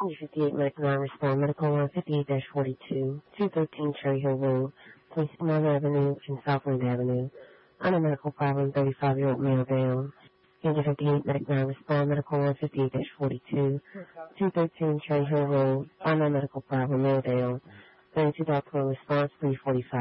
58 Medical Respond Medical 158-42, 213 Cherry Hill Road, Queensmont Avenue and Southland Avenue. On a medical problem, 35-year-old male down. Engine 58 Medical Respond Medical 158-42, 213 Cherry Hill Road. On a medical problem, male down. 32 response 345.